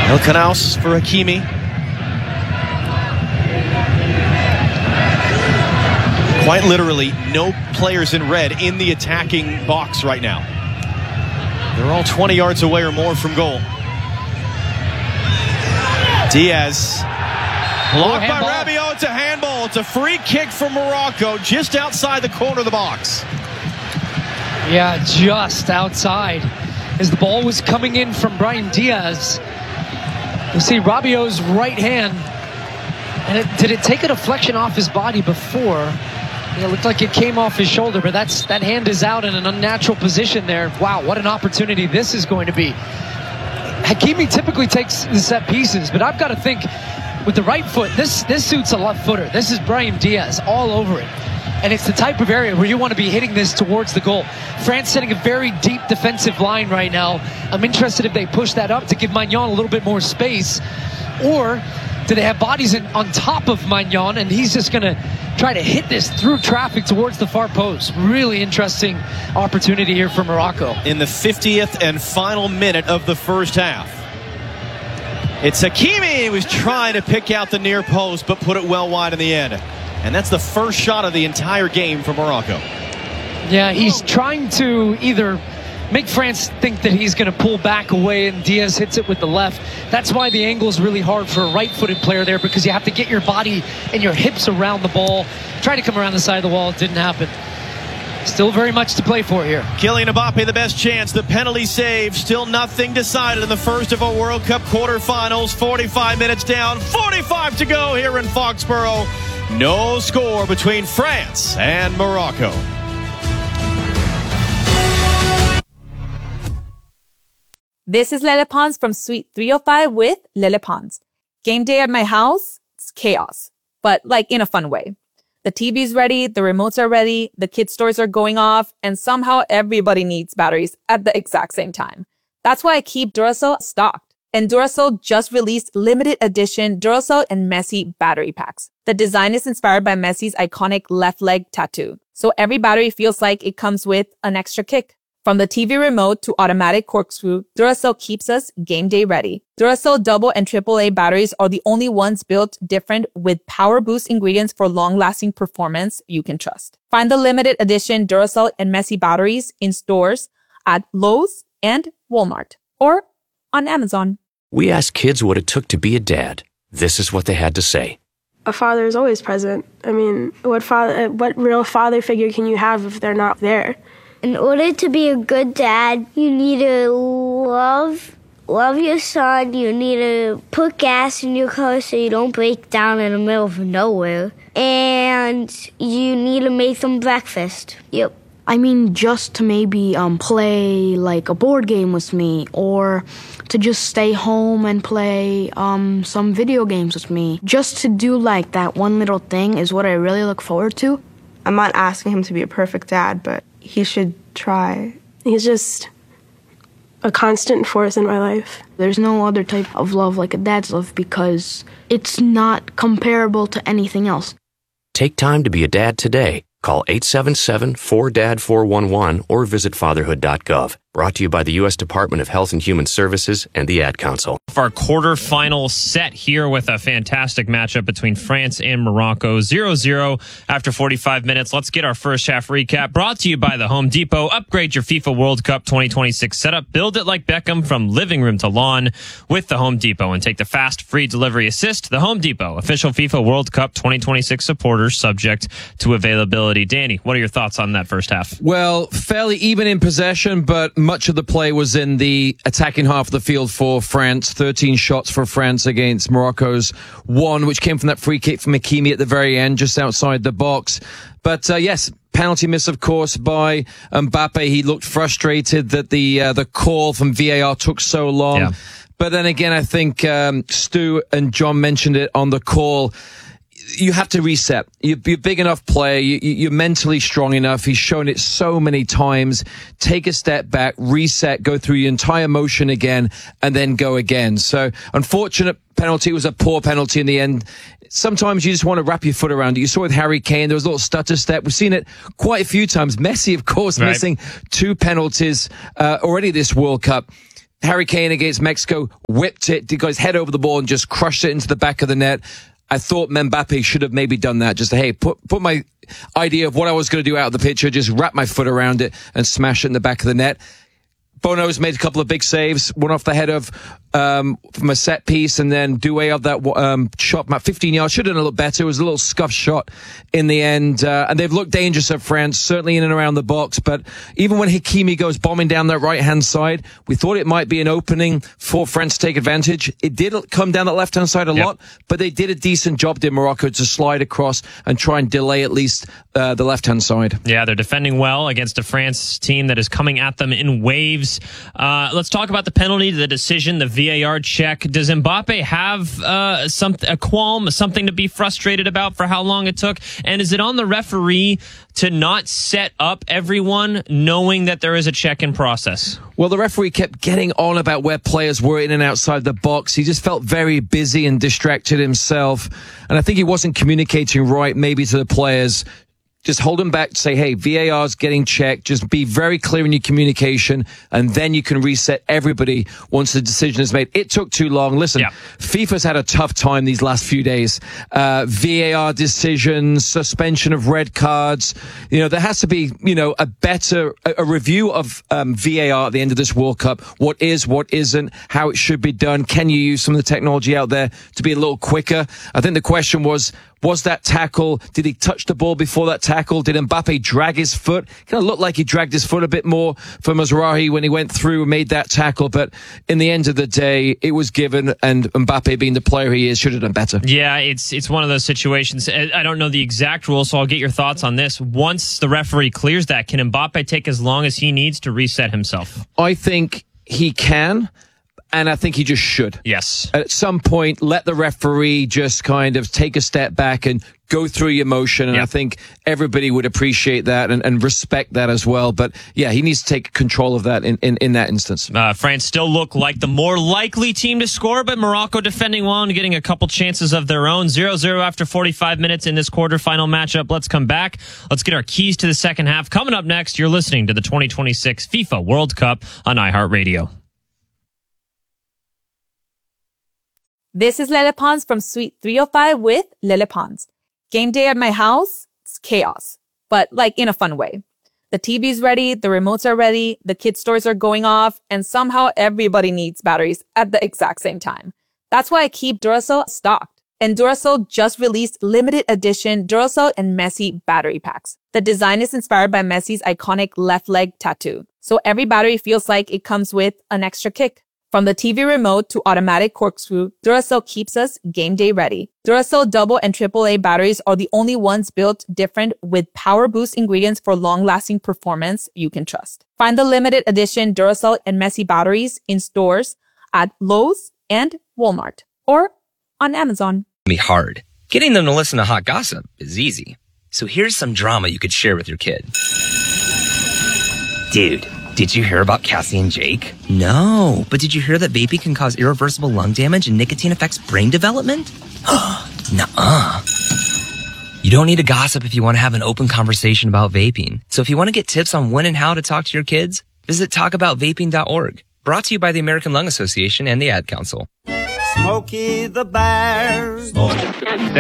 El Canaus for Hakimi. Quite literally, no players in red in the attacking box right now. They're all 20 yards away or more from goal. Diaz. Blocked by Rabiot. It's a handball. It's a free kick from Morocco just outside the corner of the box. Yeah, just outside. As the ball was coming in from Brahim Diaz, you see Rabiot's right hand. And did it take a deflection off his body before? It looked like it came off his shoulder, but that hand is out in an unnatural position there. Wow, what an opportunity this is going to be. Hakimi typically takes the set pieces, but I've got to think with the right foot, this suits a left footer. This is Brahim Diaz all over it. And it's the type of area where you want to be hitting this towards the goal. France setting a very deep defensive line right now. I'm interested if they push that up to give Maignan a little bit more space, or do they have bodies on top of Maignan and he's just going to try to hit this through traffic towards the far post. Really interesting opportunity here for Morocco. In the 50th and final minute of the first half. It's Hakimi who was trying to pick out the near post but put it well wide in the end. And that's the first shot of the entire game for Morocco. Yeah, he's trying to either make France think that he's going to pull back away, and Diaz hits it with the left. That's why the angle is really hard for a right-footed player there, because you have to get your body and your hips around the ball. Try to come around the side of the wall. It didn't happen. Still very much to play for here. Kylian Mbappe the best chance. The penalty save. Still nothing decided in the first of our World Cup quarterfinals. 45 minutes down. 45 to go here in Foxborough. No score between France and Morocco. This is Lele Pons from Suite 305 with Lele Pons. Game day at my house, it's chaos, but like in a fun way. The TV's ready, the remotes are ready, the kids' toys are going off, and somehow everybody needs batteries at the exact same time. That's why I keep Duracell stocked. And Duracell just released limited edition Duracell and Messi battery packs. The design is inspired by Messi's iconic left leg tattoo. So every battery feels like it comes with an extra kick. From the TV remote to automatic corkscrew, Duracell keeps us game day ready. Duracell double and AAA batteries are the only ones built different with power boost ingredients for long-lasting performance you can trust. Find the limited edition Duracell and Messi batteries in stores at Lowe's and Walmart or on Amazon. We asked kids what it took to be a dad. This is what they had to say. A father is always present. I mean, what real father figure can you have if they're not there? In order to be a good dad, you need to love your son. You need to put gas in your car so you don't break down in the middle of nowhere. And you need to make them breakfast. Yep. I mean, just to maybe play like a board game with me, or to just stay home and play some video games with me. Just to do like that one little thing is what I really look forward to. I'm not asking him to be a perfect dad, but he should try. He's just a constant force in my life. There's no other type of love like a dad's love because it's not comparable to anything else. Take time to be a dad today. Call 877-4DAD-411 or visit fatherhood.gov. Brought to you by the U.S. Department of Health and Human Services and the Ad Council. Our quarterfinal set here with a fantastic matchup between France and Morocco. 0-0 after 45 minutes. Let's get our first half recap. Brought to you by the Home Depot. Upgrade your FIFA World Cup 2026 setup. Build it like Beckham from living room to lawn with the Home Depot and take the fast free delivery assist. The Home Depot, official FIFA World Cup 2026 supporter, subject to availability. Danny, what are your thoughts on that first half? Well, fairly even in possession, but much of the play was in the attacking half of the field for France. 13 shots for France against Morocco's 1, which came from that free kick from Hakimi at the very end, just outside the box. But yes, penalty miss, of course, by Mbappe. He looked frustrated that the call from VAR took so long. Yeah. But then again, I think Stu and John mentioned it on the call. You have to reset. You're a big enough player. You're mentally strong enough. He's shown it so many times. Take a step back, reset, go through your entire motion again, and then go again. So, unfortunate penalty. It was a poor penalty in the end. Sometimes you just want to wrap your foot around it. You saw with Harry Kane, there was a little stutter step. We've seen it quite a few times. Messi, of course, missing 2 penalties already this World Cup. Harry Kane against Mexico, whipped it, got his head over the ball and just crushed it into the back of the net. I thought Mbappe should have maybe done that. Just, hey, put my idea of what I was going to do out of the picture, just wrap my foot around it and smash it in the back of the net. Bono's made a couple of big saves, one off the head of from a set piece, and then Doué of that shot about 15 yards. Should have done a little better. It was a little scuffed shot in the end. And they've looked dangerous at France, certainly in and around the box. But even when Hakimi goes bombing down that right-hand side, we thought it might be an opening for France to take advantage. It did come down that left-hand side a lot, but they did a decent job, did Morocco, to slide across and try and delay at least the left-hand side. Yeah, they're defending well against a France team that is coming at them in waves. Let's talk about the penalty, the decision, the VAR check. Does Mbappe have a qualm, something to be frustrated about for how long it took? And is it on the referee to not set up everyone knowing that there is a check in process? Well, the referee kept getting on about where players were in and outside the box. He just felt very busy and distracted himself. And I think he wasn't communicating right, maybe to the players. Just hold them back, say, hey, VAR's getting checked. Just be very clear in your communication, and then you can reset everybody once the decision is made. It took too long. Listen, FIFA's had a tough time these last few days. VAR decisions, suspension of red cards. You know, there has to be, a review of VAR at the end of this World Cup. What is, what isn't, how it should be done. Can you use some of the technology out there to be a little quicker? I think the question was that tackle? Did he touch the ball before that tackle? Did Mbappe drag his foot? Kind of looked like he dragged his foot a bit more for Mazraoui when he went through and made that tackle. But in the end of the day, it was given, and Mbappe, being the player he is, should have done better. Yeah, it's one of those situations. I don't know the exact rules, so I'll get your thoughts on this. Once the referee clears that, can Mbappe take as long as he needs to reset himself? I think he can. And I think he just should. Yes. At some point, let the referee just kind of take a step back and go through your motion. And I think everybody would appreciate that and respect that as well. But yeah, he needs to take control of that in that instance. France still look like the more likely team to score, but Morocco defending well and getting a couple chances of their own. 0-0 after 45 minutes in this quarterfinal matchup. Let's come back. Let's get our keys to the second half. Coming up next, you're listening to the 2026 FIFA World Cup on iHeartRadio. This is Lele Pons from Suite 305 with Lele Pons. Game day at my house, it's chaos, but like in a fun way. The TV's ready, the remotes are ready, the kids' toys are going off, and somehow everybody needs batteries at the exact same time. That's why I keep Duracell stocked. And Duracell just released limited edition Duracell and Messi battery packs. The design is inspired by Messi's iconic left leg tattoo. So every battery feels like it comes with an extra kick. From the TV remote to automatic corkscrew, Duracell keeps us game day ready. Duracell double and AAA batteries are the only ones built different with power boost ingredients for long-lasting performance you can trust. Find the limited edition Duracell and Messi batteries in stores at Lowe's and Walmart or on Amazon. Be hard. Getting them to listen to hot gossip is easy. So here's some drama you could share with your kid. Dude, did you hear about Cassie and Jake? No, but did you hear that vaping can cause irreversible lung damage and nicotine affects brain development? Nuh-uh. You don't need to gossip if you want to have an open conversation about vaping. So if you want to get tips on when and how to talk to your kids, visit talkaboutvaping.org. Brought to you by the American Lung Association and the Ad Council. Smokey the Bear.